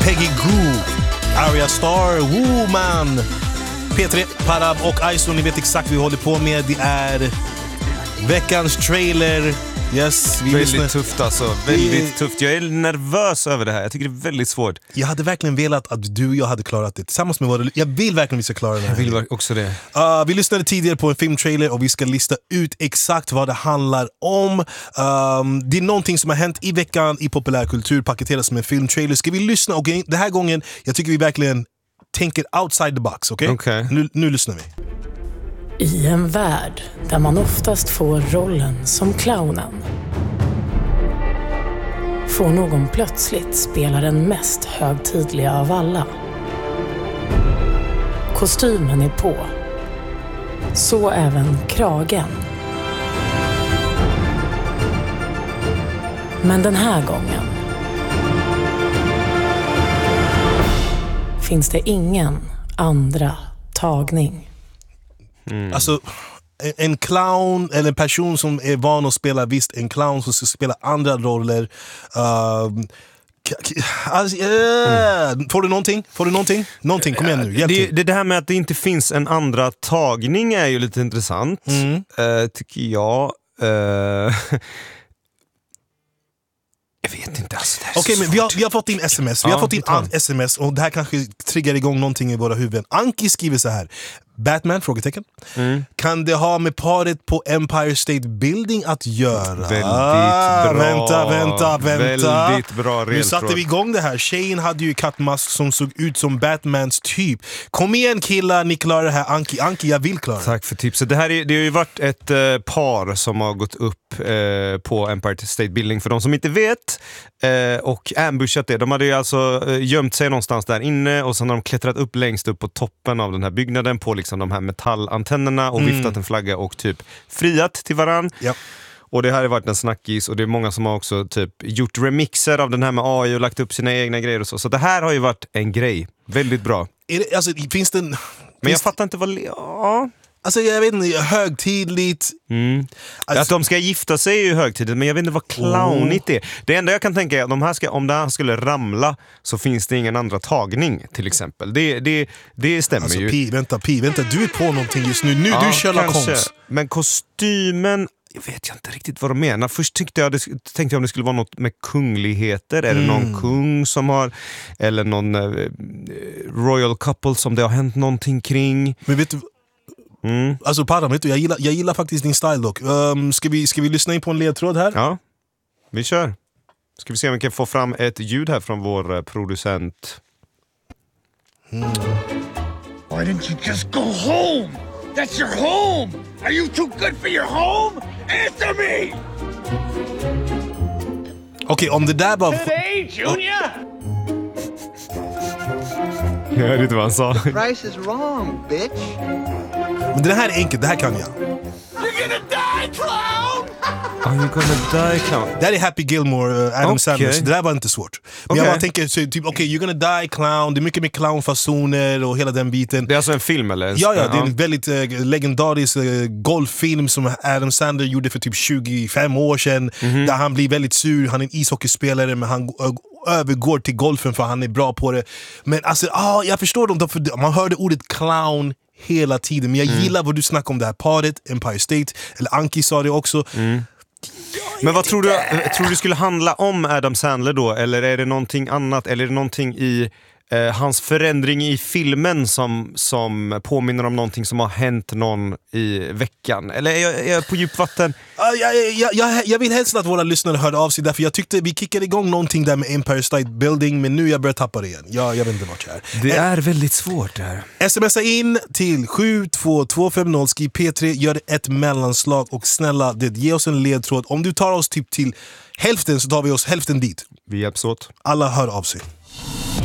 Peggy Goo, Arya Star, Woman. P3, Parab och Aiso, ni vet exakt vad vi håller på med. Det är veckans trailer. Yes, väldigt tufft alltså, väldigt tufft. Jag är nervös över det här, jag tycker det är väldigt svårt. Jag hade verkligen velat att du och jag hade klarat det tillsammans med våra... Jag vill verkligen att vi ska klara det här. Jag vill också det. Vi lyssnade tidigare på en filmtrailer och vi ska lista ut exakt vad det handlar om. Det är någonting som har hänt i veckan i populärkultur, paketerat som en filmtrailer. Ska vi lyssna? Och den här gången, jag tycker vi verkligen tänker outside the box, okej? Okay? Nu lyssnar vi. I en värld där man oftast får rollen som clownen får någon plötsligt spela den mest högtidliga av alla. Kostymen är på. Så även kragen. Men den här gången finns det ingen andra tagning. Alltså, en clown eller en person som är van att spela visst, en clown som ska spela andra roller. Får du någonting? Någonting, kom igen nu. Det här med att det inte finns en andra tagning är ju lite intressant, tycker jag. Jag vet inte, alltså, Okej, men vi har fått in sms. Vi har fått in sms och det här kanske triggar igång någonting i våra huvuden. Anki skriver så här: Batman? Frågetecken. Kan det ha med paret på Empire State Building att göra? Väldigt bra. Vänta. Väldigt bra. Nu satte vi igång det här. Tjejen hade ju kattmask som såg ut som Batmans typ. Kom igen killar, ni klarar det här. Anki, jag vill klara det. Tack för tipset. Det har ju varit ett par som har gått upp på Empire State Building, för de som inte vet, och ambushat det. De hade ju alltså gömt sig någonstans där inne och sen har de klättrat upp längst upp på toppen av den här byggnaden på liksom de här metallantennerna och viftat en flagga och typ friat till varann. Ja. Och det här har varit en snackis och det är många som har också typ gjort remixer av den här med AI och lagt upp sina egna grejer och så. Så det här har ju varit en grej. Väldigt bra. Alltså, finns det en... Men jag fattar inte vad... Ja... Alltså jag vet inte, högtidligt. Alltså, att de ska gifta sig är ju högtidligt, men jag vet inte vad clownigt är. Det enda jag kan tänka är att om det här skulle ramla så finns det ingen andra tagning till exempel. Det stämmer alltså, ju. Vänta, du är på någonting just nu. Du kör konst. Men kostymen, jag vet inte riktigt vad de menar. Först tänkte jag om det skulle vara något med kungligheter. Är det någon kung som har, eller någon royal couple som det har hänt någonting kring. Men vet du... Alltså Parra, vet du, jag gillar faktiskt din style dock. Ska vi lyssna in på en ledtråd här? Ja, vi kör. Ska vi se om vi kan få fram ett ljud här från vår producent. Why didn't you just go home? That's your home! Are you too good for your home? Answer me! Okej, om det där var... Today, Junior! Jag hörde inte vad han sa. Price is wrong, bitch. Men det här är enkelt, det här kan jag. You're gonna die, clown! Are you gonna die, clown? Det här är Happy Gilmore, Adam Sandler, så det där var inte svårt. Men jag bara tänker, typ, you're gonna die, clown. Det är mycket med clownfasoner och hela den biten. Det är alltså en film, eller? Ja, det är en väldigt legendarisk golffilm som Adam Sandler gjorde för typ 25 år sedan. Där han blir väldigt sur, han är en ishockeyspelare, men han övergår till golfen för han är bra på det. Men alltså, jag förstår dem, för man hörde ordet clown hela tiden. Men jag gillar vad du snackar om det här paret, Empire State, eller Anki sa det också. Men vad tror du skulle handla om Adam Sandler då? Eller är det någonting annat? Eller är det någonting i hans förändring i filmen som påminner om någonting som har hänt någon i veckan? Eller är jag på djupvatten? Jag vill helst att våra lyssnare hörde av sig, därför jag tyckte vi kickade igång någonting där med Empire State Building, men nu jag börjar tappa det igen. Jag vet inte vart jag är. Det är väldigt svårt där. Smsa in till 72250, skriv P3, gör ett mellanslag och snälla, ge oss en ledtråd. Om du tar oss typ till hälften så tar vi oss hälften dit. Vi hjälps åt. Alla hör av sig.